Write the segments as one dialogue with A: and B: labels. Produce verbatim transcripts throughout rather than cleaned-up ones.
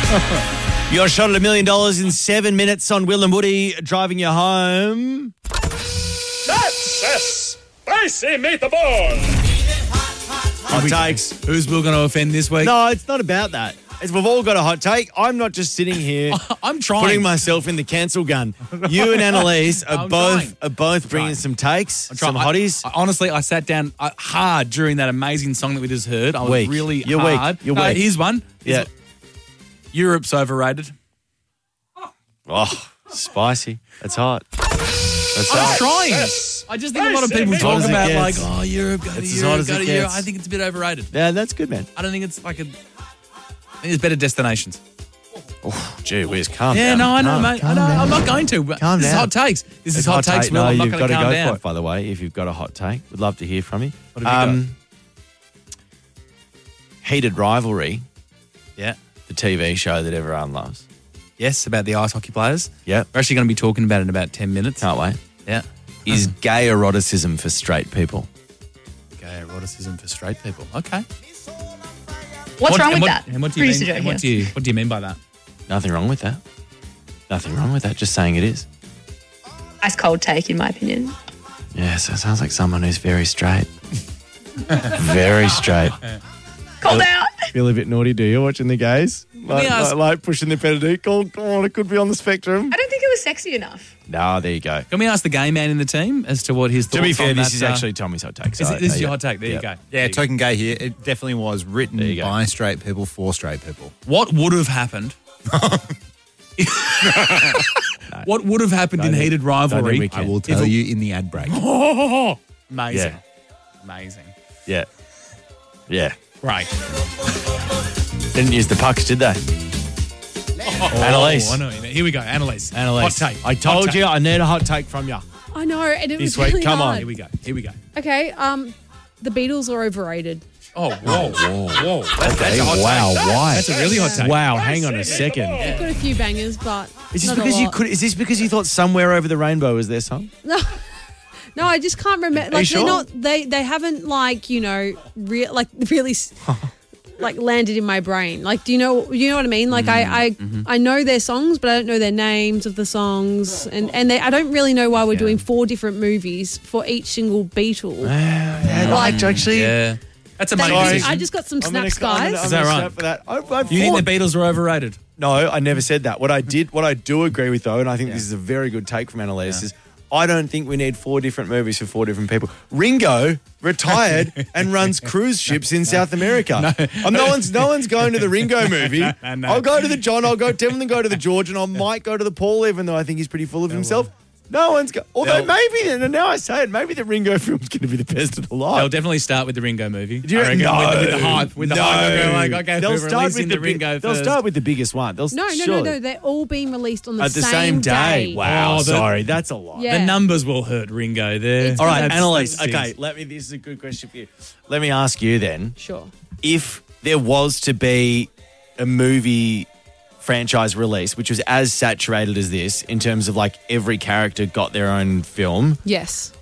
A: Your shot at a million dollars in seven minutes on Will and Woody driving you home.
B: That's a spicy meatball.
A: Hot takes.
C: Who's Will going to offend this week?
A: No, it's not about that. It's, we've all got a hot take. I'm not just sitting here
C: I'm trying.
A: putting myself in the cancel gun. You and Annalise are
C: I'm
A: both
C: trying.
A: are both bringing
C: trying.
A: some takes,
C: I'm trying.
A: some hotties.
C: I, I, honestly, I sat down uh, hard during that amazing song that we just heard. I was
A: Weak.
C: really
A: You're weak.
C: hard.
A: You're
C: no,
A: weak.
C: Here's one. Here's
A: yeah.
C: Europe's overrated.
A: Oh, spicy. That's hot. That's
C: I'm
A: hot.
C: trying. I just think a lot of people
A: As hot
C: talk
A: as it
C: about like,
A: gets.
C: oh, Europe, go to
A: It's as hot
C: Europe,
A: as
C: go
A: it
C: to Europe.
A: gets.
C: I think it's a bit overrated.
A: Yeah, that's good, man.
C: I don't think it's like a. I think there's better destinations.
A: Oh, gee whiz, calm
C: Yeah,
A: down.
C: no, I know,
A: Calm-
C: mate. I
A: calm
C: know.
A: down.
C: I'm not going to. But
A: Calm
C: this
A: down.
C: is hot takes. This is
A: It's
C: hot takes,
A: take.
C: Will.
A: No,
C: I'm not
A: you've
C: going
A: got
C: to
A: to
C: calm
A: go
C: down.
A: for it, by the way, if you've got a hot take. We'd love to hear from you.
C: What have you got?
A: Heated Rivalry,
C: Yeah.
A: the T V show that everyone loves.
C: Yes, about the ice hockey players.
A: Yep.
C: We're actually going to be talking about it in about ten minutes.
A: Can't wait.
C: Yeah.
A: Is gay eroticism for straight people?
C: Gay eroticism for straight people. Okay.
D: What's wrong
C: and
D: with
C: what,
D: that?
C: And what do you
D: Producer
C: mean?
D: Joe
C: And what do
D: here.
C: you what do you mean by that?
A: Nothing wrong with that. Nothing wrong with that. Just saying it is.
D: Ice cold take, in my opinion.
A: Yeah, so it sounds like someone who's very straight. Very straight.
D: Called out.
A: Feel a bit naughty, do you, watching the gays? Like,
C: ask-
A: like, like pushing the pedal. Come on, it could be on the spectrum.
D: I don't think it was sexy enough.
A: No, there you go.
C: Can we ask the gay man in the team as to what his thoughts
A: To be fair,
C: on
A: this
C: that,
A: is
C: uh,
A: actually Tommy's hot take.
C: Is
A: so
C: it, this
A: there
C: is
A: you
C: your
A: go.
C: hot take. There
A: Yep.
C: you go.
E: Yeah, token gay here. It definitely was written
A: There you go.
E: by straight people for straight people.
C: What would have happened? What would have happened in
A: think-
C: heated
A: don't
C: rivalry?
A: think we
E: I
A: can.
E: will
C: If
E: tell
C: it-
E: you in the ad break.
C: Amazing.
A: Yeah.
C: Amazing.
A: Yeah. Yeah.
C: Right.
A: Didn't use the pucks, did they? Annalise.
C: Oh, I know. what you mean. Here we go. Annalise.
A: Annalise.
C: Hot take.
A: I
C: Hot
A: told
C: take.
A: you I need a hot take from you.
F: I know, and it
A: This
F: was
A: week,
F: really
A: come on.
F: hard.
C: Here we go. Here we go.
F: Okay, um, the Beatles are overrated.
C: Oh, whoa. Whoa. Whoa. That's, that's a hot
A: wow,
C: take.
A: why?
C: That's a really hot take.
A: Wow, hang on a second.
F: They've got a few bangers, but
A: Is this
F: not a
A: because you
F: lot.
A: could? Is this because you thought "Somewhere Over the Rainbow" was their song?
F: No, I just can't remember. Like
A: you
F: they're
A: sure?
F: not. They they haven't like you know real like really s- like landed in my brain. Like, do you know you know what I mean? Like I I,
A: Mm-hmm.
F: I know their songs, but I don't know their names of the songs, and and they, I don't really know why we're doing four different movies for each single Beatle.
A: Yeah,
F: Like-
A: like actually.
C: Yeah. That's a
F: They-
C: main
A: Sorry.
C: decision.
F: I just got some
A: I'm gonna-
F: snaps,
A: I'm gonna-
F: guys.
A: I'm
C: Is that
A: gonna
C: right?
A: snap for that. I, I
C: You think
A: thought-
C: the Beatles are overrated?
A: No, I never said that. What I did, what I do agree with though, and I think this is a very good take from Annalise, is I don't think we need four different movies for four different people. Ringo retired and runs cruise ships in South America. Um, no one's no one's going to the Ringo movie.
C: no.
A: I'll go to the John. I'll go definitely go to the George, and I might go to the Paul, even though I think he's pretty full of himself. No one's go. Although
C: They'll-
A: maybe, and now I say it, maybe the Ringo film's going to be the best of the lot.
C: They'll definitely start with the Ringo movie.
A: Do you
C: I reckon,
A: no,
C: with, the, with the hype. With the
A: no.
C: hype. They'll go like, okay,
A: they'll
C: we're
A: start
C: releasing
A: with
C: the,
A: the, big-
C: Ringo
A: They'll
C: first.
A: start with the biggest one. They'll
F: No, no, no,
A: surely-
F: no. They're all being released on the,
A: at the same day. Wow,
C: Oh, the-
A: sorry, that's a lot.
F: Yeah.
C: The numbers will hurt Ringo there.
F: It's
A: All right,
F: That's-
A: Annalise.
C: that's
A: Okay,
C: it.
A: let me. This is a good question for you. Let me ask you then:
F: Sure.
A: if there was to be a movie franchise release which was as saturated as this in terms of like every character got their own film,
F: Yes.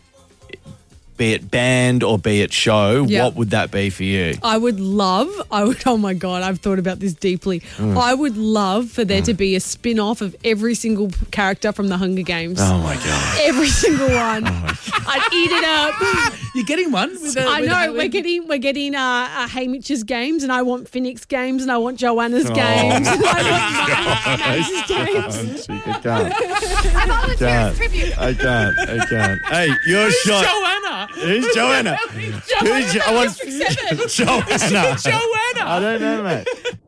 A: be it band or be it show,
F: Yeah.
A: what would that be for you?
F: I would love, I would, oh my God, I've thought about this deeply.
A: Mm.
F: I would love for there to be a spin off of every single character from the Hunger Games.
A: Oh my god!
F: Every single one. I'd eat it up.
C: You're getting one? With the,
F: I
C: with
F: know,
C: the-
F: we're getting we're getting uh, uh, Haymitch's games, and I want Phoenix games, and I want Joanna's
A: Oh.
F: games, and I want Ma- Max's games.
A: I can't. can't. I can't. I can't. Hey, your shot.
C: Joanna.
A: Who's Joanna? Who's Jo- I want Joanna.
C: Joanna.
A: I don't know, mate.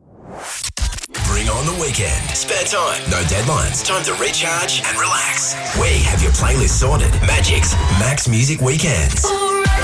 G: Bring on the weekend. Spare time. No deadlines. Time to recharge and relax. We have your playlist sorted. Magic's Max Music Weekends.